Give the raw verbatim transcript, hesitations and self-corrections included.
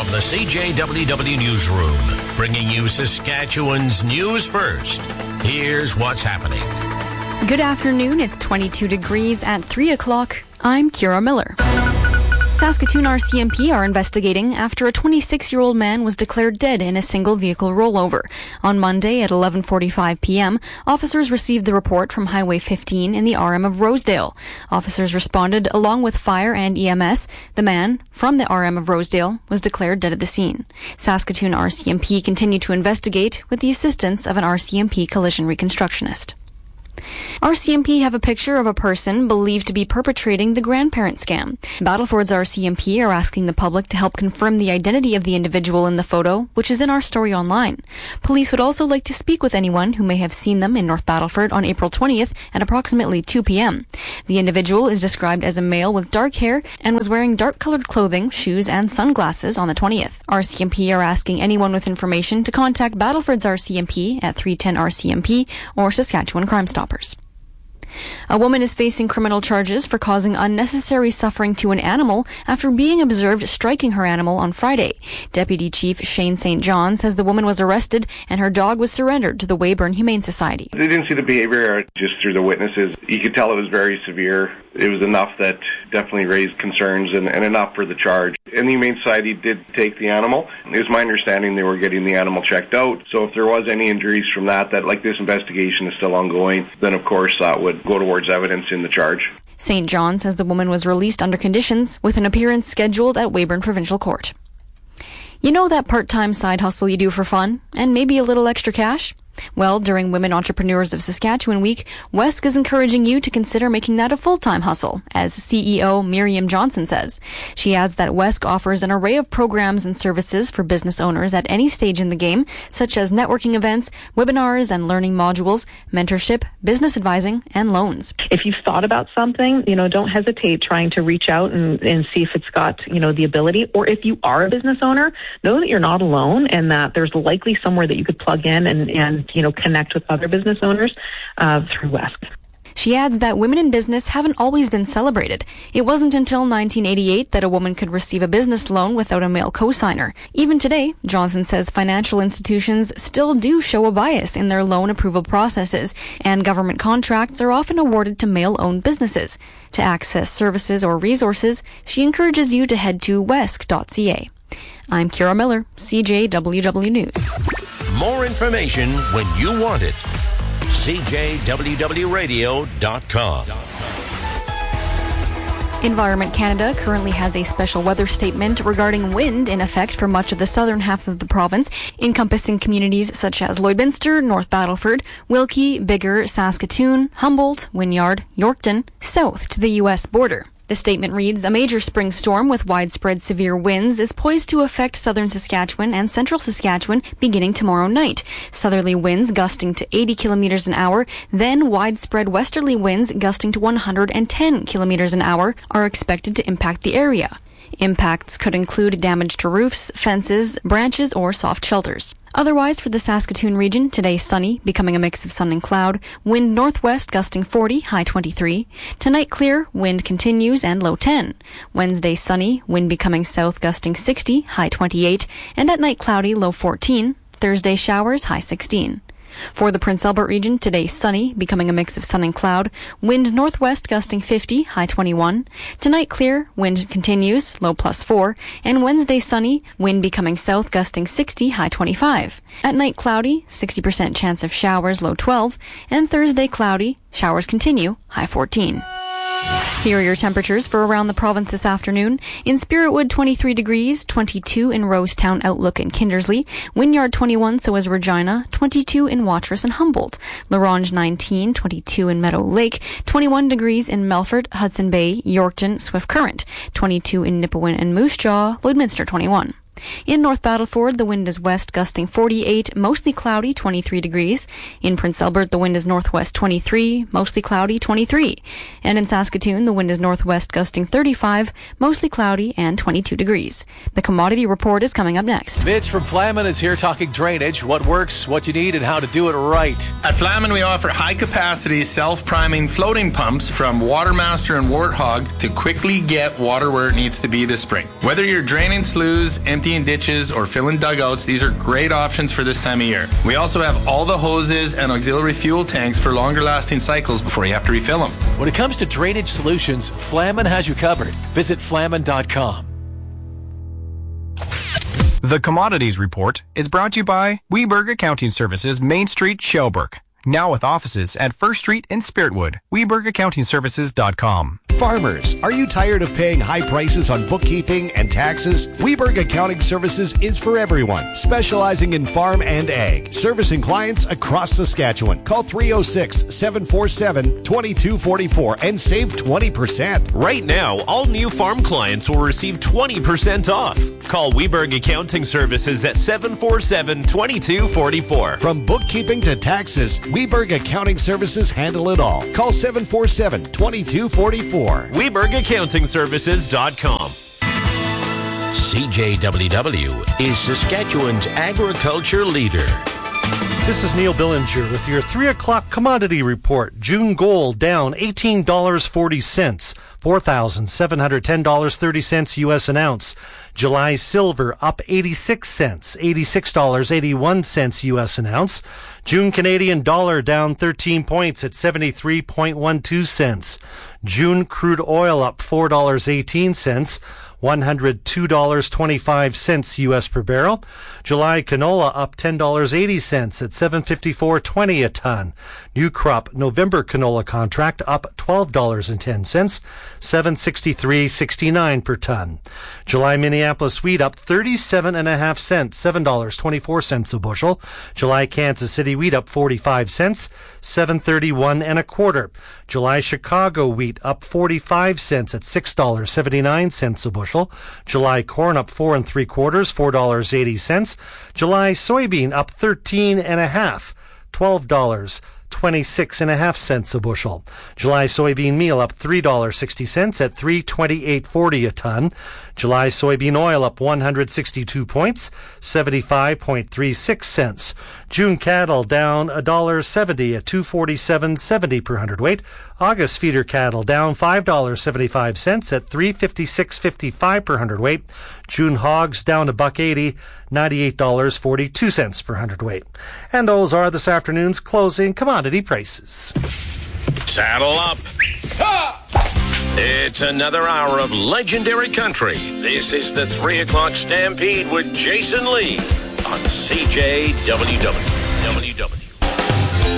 the C J W W Newsroom, bringing you Saskatchewan's news first. Here's what's happening. Good afternoon. It's twenty-two degrees at three o'clock. I'm Kira Miller. Saskatoon R C M P are investigating after a twenty-six-year-old man was declared dead in a single-vehicle rollover. On Monday at eleven forty-five p.m., officers received the report from Highway fifteen in the R M of Rosedale. Officers responded along with fire and E M S. The man, from the R M of Rosedale, was declared dead at the scene. Saskatoon R C M P continued to investigate with the assistance of an R C M P collision reconstructionist. R C M P have a picture of a person believed to be perpetrating the grandparent scam. Battleford's R C M P are asking the public to help confirm the identity of the individual in the photo, which is in our story online. Police would also like to speak with anyone who may have seen them in North Battleford on April twentieth at approximately two p.m. The individual is described as a male with dark hair and was wearing dark-colored clothing, shoes, and sunglasses on the twentieth. R C M P are asking anyone with information to contact Battleford's R C M P at three ten R C M P or Saskatchewan Crime Stoppers. A woman is facing criminal charges for causing unnecessary suffering to an animal after being observed striking her animal on Friday. Deputy Chief Shane Saint John says the woman was arrested and her dog was surrendered to the Weyburn Humane Society. They didn't see the behavior just through the witnesses. You could tell it was very severe. It was enough that definitely raised concerns and, and enough for the charge. And the Humane Society did take the animal. It was my understanding they were getting the animal checked out. So if there was any injuries from that, that like this investigation is still ongoing, then of course that would go towards evidence in the charge. Saint John says the woman was released under conditions with an appearance scheduled at Weyburn Provincial Court. You know that part-time side hustle you do for fun and maybe a little extra cash? Well, during Women Entrepreneurs of Saskatchewan Week, W E S C is encouraging you to consider making that a full-time hustle, as C E O Miriam Johnson says. She adds that W E S C offers an array of programs and services for business owners at any stage in the game, such as networking events, webinars and learning modules, mentorship, business advising, and loans. If you've thought about something, you know, don't hesitate trying to reach out and, and see if it's got, you know, the ability. Or if you are a business owner, know that you're not alone and that there's likely somewhere that you could plug in and, and you know, connect with other business owners uh, through W E S C. She adds that women in business haven't always been celebrated. It wasn't until nineteen eighty-eight that a woman could receive a business loan without a male cosigner. Even today, Johnson says financial institutions still do show a bias in their loan approval processes, and government contracts are often awarded to male-owned businesses. To access services or resources, she encourages you to head to wesc dot c a. I'm Kira Miller, C J W W News. More information when you want it. C J W W radio dot com. Environment Canada currently has a special weather statement regarding wind in effect for much of the southern half of the province, encompassing communities such as Lloydminster, North Battleford, Wilkie, Biggar, Saskatoon, Humboldt, Wynyard, Yorkton, south to the U S border. The statement reads, a major spring storm with widespread severe winds is poised to affect southern Saskatchewan and central Saskatchewan beginning tomorrow night. Southerly winds gusting to eighty kilometers an hour, then widespread westerly winds gusting to one hundred ten kilometers an hour are expected to impact the area. Impacts could include damage to roofs, fences, branches, or soft shelters. Otherwise, for the Saskatoon region, today sunny, becoming a mix of sun and cloud. Wind northwest gusting forty, high twenty-three. Tonight clear, wind continues and low ten. Wednesday sunny, wind becoming south gusting sixty, high twenty-eight. And at night cloudy, low fourteen. Thursday showers, high sixteen. For the Prince Albert region, today sunny, becoming a mix of sun and cloud. Wind northwest gusting fifty, high twenty-one. Tonight clear, wind continues, low plus four. And Wednesday sunny, wind becoming south gusting sixty, high twenty-five. At night cloudy, sixty percent chance of showers, low twelve. And Thursday cloudy, showers continue, high fourteen. Here are your temperatures for around the province this afternoon. In Spiritwood, twenty-three degrees, twenty-two in Rosetown, Outlook, and Kindersley. Wynyard, twenty-one, so is Regina, twenty-two in Watrous and Humboldt. La Ronge, nineteen, twenty-two in Meadow Lake, twenty-one degrees in Melfort, Hudson Bay, Yorkton, Swift Current, twenty-two in Nipawin and Moose Jaw, Lloydminster, twenty-one. In North Battleford, the wind is west gusting forty-eight, mostly cloudy, twenty-three degrees. In Prince Albert, the wind is northwest twenty-three, mostly cloudy, twenty-three. And in Saskatoon, the wind is northwest gusting thirty-five, mostly cloudy, and twenty-two degrees. The commodity report is coming up next. Mitch from Flamin is here talking drainage, what works, what you need, and how to do it right. At Flamin, we offer high-capacity self-priming floating pumps from Watermaster and Warthog to quickly get water where it needs to be this spring. Whether you're draining sloughs, empty emptying ditches or filling dugouts, these are great options for this time of year. We also have all the hoses and auxiliary fuel tanks for longer lasting cycles before you have to refill them. When it comes to drainage solutions, Flamin has you covered. Visit flamin dot com. The Commodities Report is brought to you by Weberg Accounting Services, Main Street, Shelburne. Now with offices at First Street and Spiritwood. Weberg Accounting Services dot com. Farmers, are you tired of paying high prices on bookkeeping and taxes? Weberg Accounting Services is for everyone, specializing in farm and ag, servicing clients across Saskatchewan. Call three oh six, seven four seven, two two four four and save twenty percent. Right now, all new farm clients will receive twenty percent off. Call Weberg Accounting Services at seven four seven, two two four four. From bookkeeping to taxes, Weberg Accounting Services handle it all. Call seven four seven, two two four four. Weberg Accounting Services dot com. C J W W is Saskatchewan's agriculture leader. This is Neil Billinger with your three o'clock commodity report. June gold down eighteen dollars and forty cents, four thousand seven hundred ten dollars and thirty cents U S an ounce. July silver up eighty-six cents, eighty-six dollars and eighty-one cents U S an ounce. June Canadian dollar down thirteen points at seventy-three point one two cents. June crude oil up four dollars and eighteen cents, one hundred two dollars and twenty-five cents U S per barrel. July canola up ten dollars and eighty cents at seven fifty-four twenty a ton. New crop November canola contract up twelve dollars and ten cents, seven sixty-three sixty-nine per ton. July Minneapolis wheat up thirty-seven and a half cents, seven dollars and twenty-four cents a bushel. July Kansas City wheat up forty-five cents, seven thirty-one and a quarter. July Chicago wheat up forty-five cents at six dollars and seventy-nine cents a bushel. July corn up four and three quarters, four dollars and eighty cents. July soybean up thirteen and a half, twelve dollars twenty-six and a half cents a bushel. July soybean meal up three dollars and sixty cents at three twenty-eight forty a ton. July soybean oil up one hundred sixty-two points, seventy-five point three six cents. June cattle down one dollar seventy at two forty-seven seventy per hundredweight. August feeder cattle down five dollars and seventy-five cents at three fifty-six fifty-five per hundredweight. June hogs down a buck eighty, ninety-eight dollars and forty-two cents per hundredweight. And those are this afternoon's closing commodity prices. Saddle up. Ha! It's another hour of legendary country. This is the three o'clock Stampede with Jason Lee on C J W W W W.